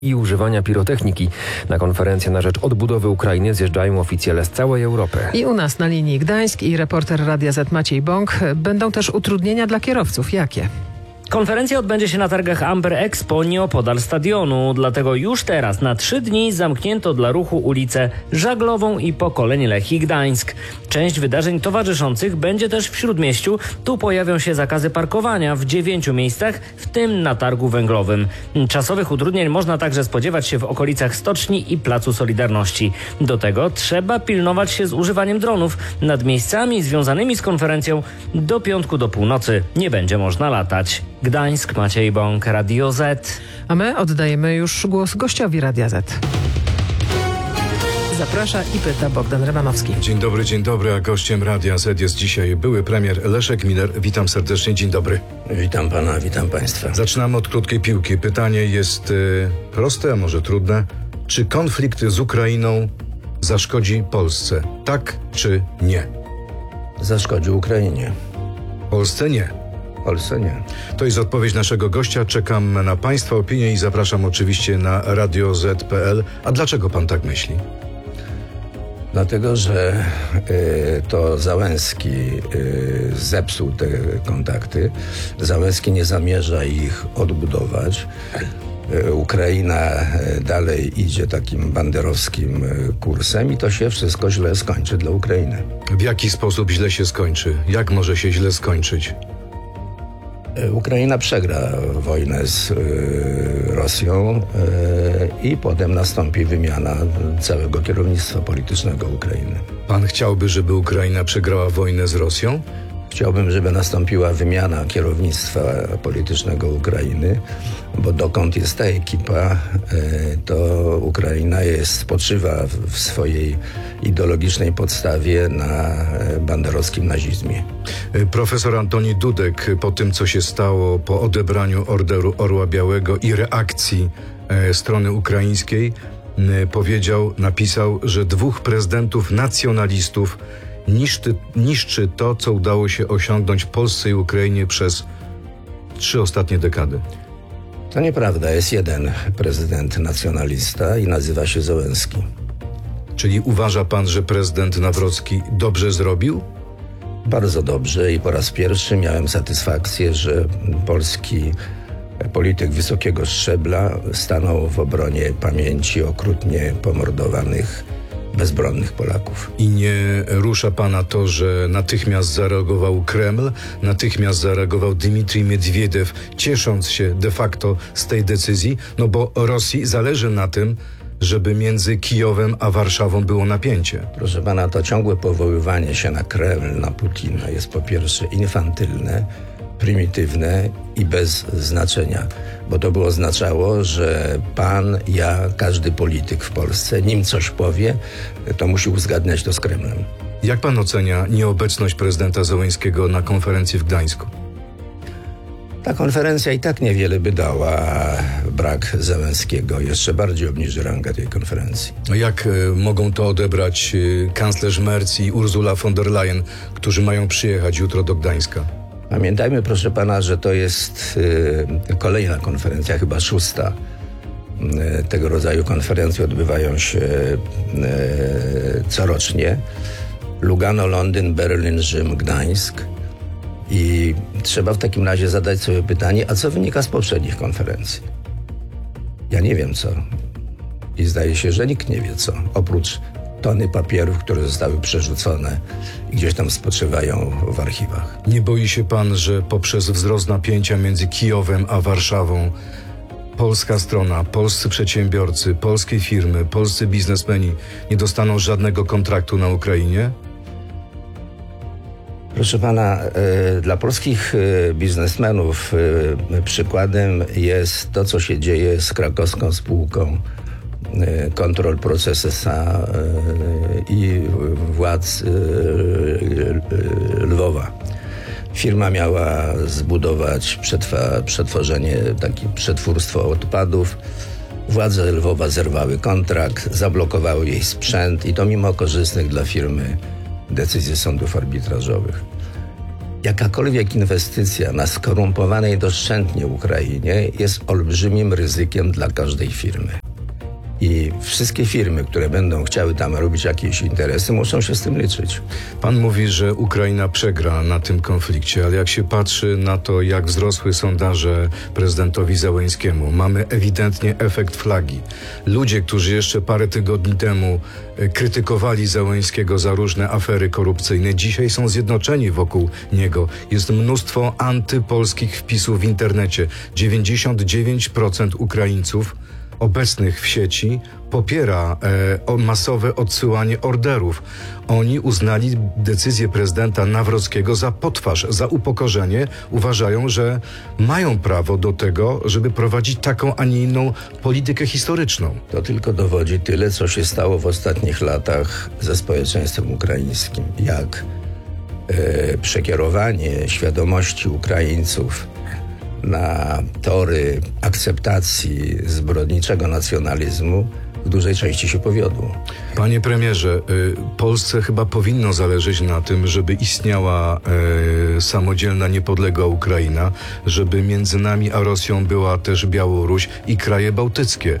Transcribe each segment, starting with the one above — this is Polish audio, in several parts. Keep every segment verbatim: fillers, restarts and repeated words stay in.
i używania pirotechniki. Na konferencję na rzecz odbudowy Ukrainy zjeżdżają oficjele z całej Europy. I u nas na linii Gdańsk i reporter Radia Z Maciej Bąk. Będą też utrudnienia dla kierowców. Jakie? Konferencja odbędzie się na targach Amber Expo nieopodal stadionu, dlatego już teraz na trzy dni zamknięto dla ruchu ulicę Żaglową i Pokoleń Lechii Gdańsk. Część wydarzeń towarzyszących będzie też w Śródmieściu. Tu pojawią się zakazy parkowania w dziewięciu miejscach, w tym na targu węglowym. Czasowych utrudnień można także spodziewać się w okolicach Stoczni i Placu Solidarności. Do tego trzeba pilnować się z używaniem dronów. Nad miejscami związanymi z konferencją do piątku do północy nie będzie można latać. Gdańsk, Maciej Bąk, Radio Z. A my oddajemy już głos gościowi Radia Z. Zaprasza i pyta Bogdan Rymanowski. Dzień dobry, dzień dobry, a gościem Radia Z jest dzisiaj były premier Leszek Miller. Witam serdecznie, dzień dobry. Witam pana, witam państwa. Zaczynamy od krótkiej piłki. Pytanie jest y, proste, a może trudne. Czy konflikt z Ukrainą zaszkodzi Polsce? Tak czy nie? Zaszkodzi Ukrainie. Polsce nie. Polsce nie. To jest odpowiedź naszego gościa. Czekam na państwa opinię i zapraszam oczywiście na radio zet kropka pe el. A dlaczego pan tak myśli? Dlatego, że y, to Załęski y, zepsuł te kontakty. Załęski nie zamierza ich odbudować. Y, Ukraina y, dalej idzie takim banderowskim y, kursem i to się wszystko źle skończy dla Ukrainy. W jaki sposób źle się skończy? Jak może się źle skończyć? Ukraina przegra wojnę z y, Rosją y, i potem nastąpi wymiana całego kierownictwa politycznego Ukrainy. Pan chciałby, żeby Ukraina przegrała wojnę z Rosją? Chciałbym, żeby nastąpiła wymiana kierownictwa politycznego Ukrainy, bo dokąd jest ta ekipa, to Ukraina jest, spoczywa w swojej ideologicznej podstawie na banderowskim nazizmie. Profesor Antoni Dudek po tym, co się stało po odebraniu Orderu Orła Białego i reakcji strony ukraińskiej, powiedział, napisał, że dwóch prezydentów nacjonalistów Niszczy, niszczy to, co udało się osiągnąć Polsce i Ukrainie przez trzy ostatnie dekady. To nieprawda. Jest jeden prezydent nacjonalista i nazywa się Załęski. Czyli uważa pan, że prezydent Nawrocki dobrze zrobił? Bardzo dobrze i po raz pierwszy miałem satysfakcję, że polski polityk wysokiego szczebla stanął w obronie pamięci okrutnie pomordowanych bezbronnych Polaków. I nie rusza pana to, że natychmiast zareagował Kreml, natychmiast zareagował Dmitrij Miedwiediew, ciesząc się de facto z tej decyzji, no bo Rosji zależy na tym, żeby między Kijowem a Warszawą było napięcie. Proszę pana, to ciągłe powoływanie się na Kreml, na Putina jest po pierwsze infantylne, prymitywne i bez znaczenia, bo to by oznaczało, że pan, ja, każdy polityk w Polsce, nim coś powie, to musi uzgadniać to z Kremlem. Jak pan ocenia nieobecność prezydenta Załęskiego na konferencji w Gdańsku? Ta konferencja i tak niewiele by dała, a brak Załęskiego jeszcze bardziej obniży rangę tej konferencji. Jak y, mogą to odebrać y, kanclerz Merz i Ursula von der Leyen, którzy mają przyjechać jutro do Gdańska? Pamiętajmy, proszę pana, że to jest y, kolejna konferencja, chyba szósta. Y, tego rodzaju konferencje odbywają się y, corocznie. Lugano, Londyn, Berlin, Rzym, Gdańsk. I trzeba w takim razie zadać sobie pytanie, a co wynika z poprzednich konferencji? Ja nie wiem co. I zdaje się, że nikt nie wie co. Oprócz tony papierów, które zostały przerzucone i gdzieś tam spoczywają w archiwach. Nie boi się pan, że poprzez wzrost napięcia między Kijowem a Warszawą polska strona, polscy przedsiębiorcy, polskie firmy, polscy biznesmeni nie dostaną żadnego kontraktu na Ukrainie? Proszę pana, y, dla polskich y, biznesmenów y, przykładem jest to, co się dzieje z krakowską spółką y, Control Process S A y, i władz y, y, Lwowa. Firma miała zbudować przetwa, przetworzenie, takie przetwórstwo odpadów. Władze Lwowa zerwały kontrakt, zablokowały jej sprzęt i to mimo korzystnych dla firmy decyzji sądów arbitrażowych. jakakolwiek inwestycja na skorumpowanej doszczętnie Ukrainie jest olbrzymim ryzykiem dla każdej firmy. I wszystkie firmy, które będą chciały tam robić jakieś interesy, muszą się z tym liczyć. Pan mówi, że Ukraina przegra na tym konflikcie, ale jak się patrzy na to, jak wzrosły sondaże prezydentowi Zełenskiemu, mamy ewidentnie efekt flagi. Ludzie, którzy jeszcze parę tygodni temu krytykowali Zełenskiego za różne afery korupcyjne, dzisiaj są zjednoczeni wokół niego. Jest mnóstwo antypolskich wpisów w internecie. dziewięćdziesiąt dziewięć procent Ukraińców obecnych w sieci popiera e, o masowe odsyłanie orderów. Oni uznali decyzję prezydenta Nawrockiego za potwarz, za upokorzenie. Uważają, że mają prawo do tego, żeby prowadzić taką, a nie inną politykę historyczną. To tylko dowodzi tyle, co się stało w ostatnich latach ze społeczeństwem ukraińskim. Jak e, przekierowanie świadomości Ukraińców na tory akceptacji zbrodniczego nacjonalizmu w dużej części się powiodło. Panie premierze, y, Polsce chyba powinno zależeć na tym, żeby istniała y, samodzielna, niepodległa Ukraina, żeby między nami a Rosją była też Białoruś i kraje bałtyckie. Y,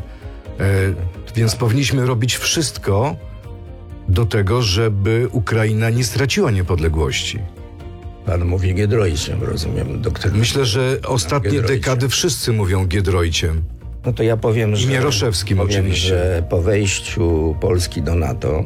więc powinniśmy robić wszystko do tego, żeby Ukraina nie straciła niepodległości. Pan mówi Giedroyciem, rozumiem, doktor. Myślę, że ostatnie Giedroyciem. dekady wszyscy mówią Giedroyciem. No to ja powiem, że... Mieroszewskim powiem, oczywiście. że po wejściu Polski do NATO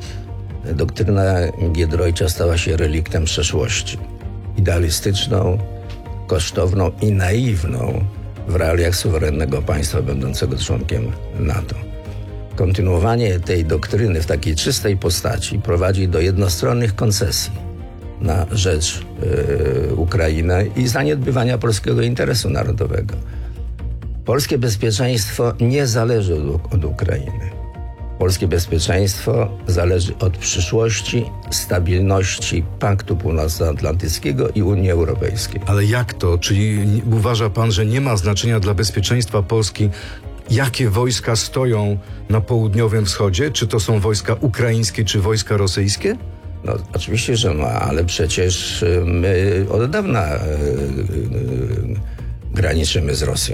doktryna Giedroycia stała się reliktem przeszłości. Idealistyczną, kosztowną i naiwną w realiach suwerennego państwa będącego członkiem NATO. Kontynuowanie tej doktryny w takiej czystej postaci prowadzi do jednostronnych koncesji na rzecz yy, Ukrainy i zaniedbywania polskiego interesu narodowego. Polskie bezpieczeństwo nie zależy od, od Ukrainy. Polskie bezpieczeństwo zależy od przyszłości, stabilności Paktu Północnoatlantyckiego i Unii Europejskiej. Ale jak to? Czyli nie- uważa pan, że nie ma znaczenia dla bezpieczeństwa Polski, jakie wojska stoją na południowym wschodzie? Czy to są wojska ukraińskie, czy wojska rosyjskie? No, oczywiście, że ma, ale przecież y, my od dawna y, y, y, graniczymy z Rosją.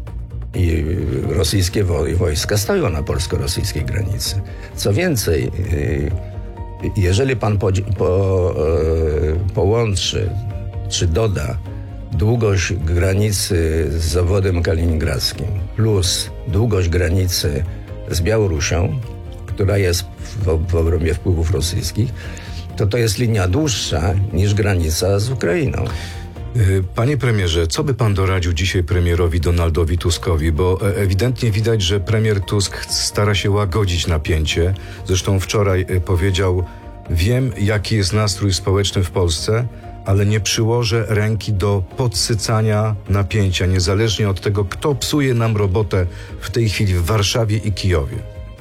I rosyjskie wo- wojska stoją na polsko-rosyjskiej granicy. Co więcej, y, jeżeli pan po, po, y, połączy, czy doda długość granicy z obwodem kaliningradzkim plus długość granicy z Białorusią, która jest w, w obrębie wpływów rosyjskich, to to jest linia dłuższa niż granica z Ukrainą. Y, Panie premierze, co by pan doradził dzisiaj premierowi Donaldowi Tuskowi? Bo e- ewidentnie widać, że premier Tusk stara się łagodzić napięcie. Zresztą wczoraj y, powiedział, wiem jaki jest nastrój społeczny w Polsce, ale nie przyłożę ręki do podsycania napięcia, niezależnie od tego, kto psuje nam robotę w tej chwili w Warszawie i Kijowie.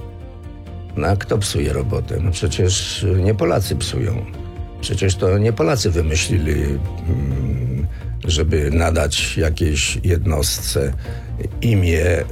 No a kto psuje robotę? No przecież nie Polacy psują. Przecież to nie Polacy wymyślili, mm, żeby nadać jakiejś jednostce imię y,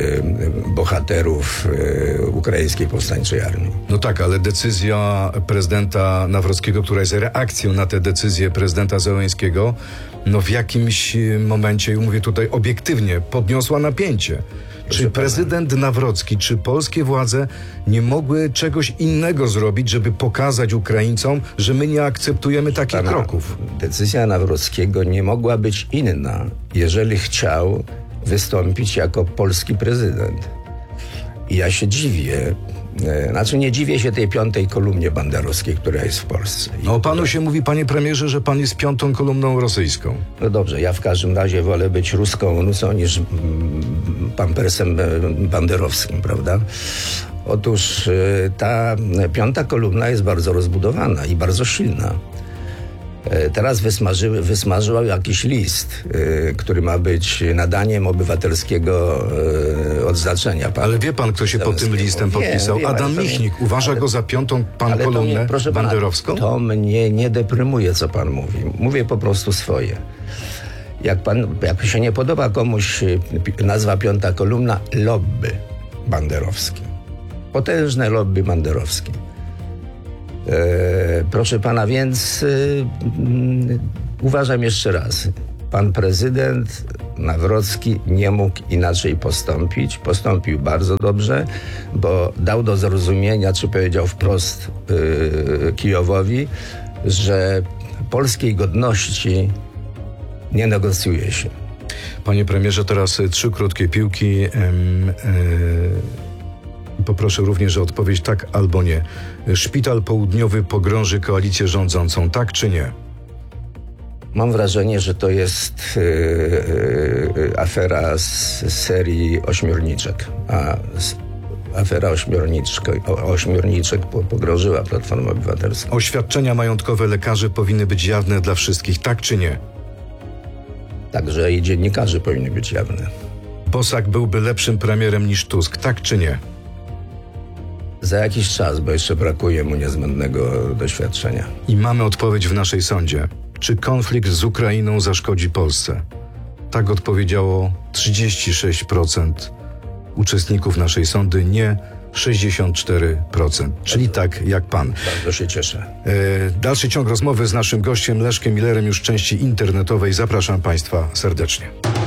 bohaterów y, ukraińskiej powstańczej armii. No tak, ale decyzja prezydenta Nawrockiego, która jest reakcją na tę decyzję prezydenta Zełenskiego, no w jakimś momencie, mówię tutaj obiektywnie, podniosła napięcie. Czy pana. prezydent Nawrocki, czy polskie władze nie mogły czegoś innego zrobić, żeby pokazać Ukraińcom, że my nie akceptujemy takich Pana, kroków? Decyzja Nawrockiego nie mogła być inna, jeżeli chciał wystąpić jako polski prezydent. I ja się dziwię, e, znaczy nie dziwię się tej piątej kolumnie banderowskiej, która jest w Polsce. I No o panu się mówi, panie premierze, że pan jest piątą kolumną rosyjską. No dobrze, ja w każdym razie wolę być ruską nusą niż mm, pampersem e, banderowskim, prawda? Otóż e, ta piąta kolumna jest bardzo rozbudowana i bardzo silna. E, Teraz wysmaży, wysmażyła jakiś list, e, który ma być nadaniem obywatelskiego e, odznaczenia. Pan Ale wie pan, kto się pod tym Zełenskiego. listem Wiem, podpisał? wiem, ale Adam to nie- Michnik. Uważa ale- go za piątą pan Ale to kolumnę mnie, proszę pana, banderowską? To mnie nie deprymuje, co pan mówi. Mówię po prostu swoje. Jak, pan, jak się nie podoba komuś y, pi- nazwa piąta kolumna, lobby banderowskie. Potężne lobby banderowskie. E, proszę pana, więc y, mm, Uważam jeszcze raz, pan prezydent Nawrocki nie mógł inaczej postąpić. Postąpił bardzo dobrze, bo dał do zrozumienia, czy powiedział wprost yy, Kijowowi, że polskiej godności nie negocjuje się. Panie premierze, teraz y, trzy krótkie piłki. Ym, y, poproszę również o odpowiedź tak albo nie. Szpital Południowy pogrąży koalicję rządzącą, tak czy nie? Mam wrażenie, że to jest yy, yy, afera z serii ośmiorniczek, a z, afera ośmiorniczek, o, ośmiorniczek po, pogrążyła Platformę Obywatelską. Oświadczenia majątkowe lekarzy powinny być jawne dla wszystkich, tak czy nie? Także i dziennikarzy powinny być jawne. Bosak byłby lepszym premierem niż Tusk, tak czy nie? Za jakiś czas, bo jeszcze brakuje mu niezbędnego doświadczenia. I mamy odpowiedź w naszej sądzie. Czy konflikt z Ukrainą zaszkodzi Polsce? Tak odpowiedziało trzydzieści sześć procent uczestników naszej sądy, nie sześćdziesiąt cztery procent, czyli tak jak pan. Bardzo się cieszę. E, dalszy ciąg rozmowy z naszym gościem Leszkiem Millerem już w części internetowej. Zapraszam państwa serdecznie.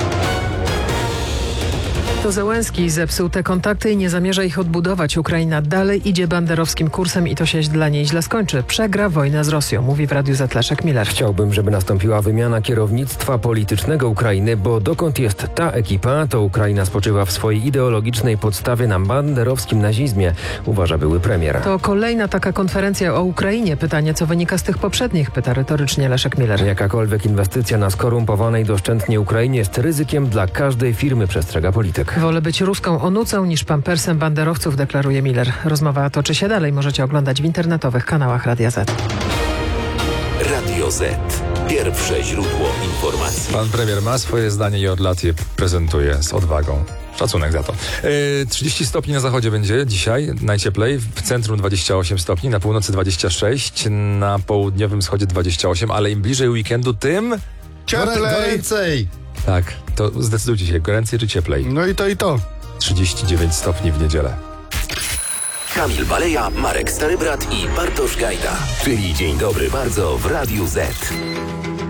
To Zełenski zepsuł te kontakty i nie zamierza ich odbudować. Ukraina dalej idzie banderowskim kursem i to się dla niej źle skończy. Przegra wojnę z Rosją, mówi w Radiu Z Leszek Miller. Chciałbym, żeby nastąpiła wymiana kierownictwa politycznego Ukrainy, bo dokąd jest ta ekipa, to Ukraina spoczywa w swojej ideologicznej podstawie na banderowskim nazizmie, uważa były premier. To kolejna taka konferencja o Ukrainie. Pytanie, co wynika z tych poprzednich, pyta retorycznie Leszek Miller. Jakakolwiek inwestycja na skorumpowanej doszczętnie Ukrainie jest ryzykiem dla każdej firmy, przestrzega polityk. Wolę być ruską onucą niż pampersem banderowców, deklaruje Miller. Rozmowa toczy się dalej. Możecie oglądać w internetowych kanałach Radia Z. Radio Z. Pierwsze źródło informacji. Pan premier ma swoje zdanie i od lat je prezentuje z odwagą. Szacunek za to. Yy, trzydzieści stopni na zachodzie będzie dzisiaj, najcieplej. W centrum dwadzieścia osiem stopni, na północy dwadzieścia sześć, na południowym wschodzie dwadzieścia osiem, ale im bliżej weekendu, tym... Cieplej! Tak, to zdecydujcie się, goręcej czy cieplej? No i to i to. trzydzieści dziewięć stopni w niedzielę. Kamil Baleja, Marek Starybrat i Bartosz Gajda. Czyli Dzień Dobry Bardzo w Radiu Z.